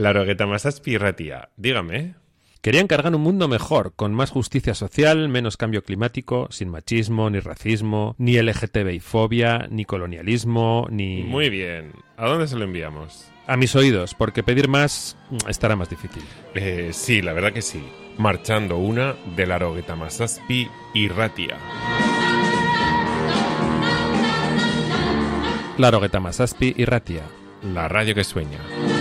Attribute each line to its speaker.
Speaker 1: Larogueta Masazpi Irratia, dígame.
Speaker 2: Querían cargar un mundo mejor, con más justicia social, menos cambio climático, sin machismo, ni racismo, ni LGTBI-fobia, ni colonialismo, ni...
Speaker 1: Muy bien. ¿A dónde se lo enviamos?
Speaker 2: A mis oídos, porque pedir más estará más difícil.
Speaker 1: Sí, la verdad que sí. Marchando una de Larogueta Masazpi Irratia.
Speaker 2: Larogueta Masazpi Irratia.
Speaker 1: La radio que sueña.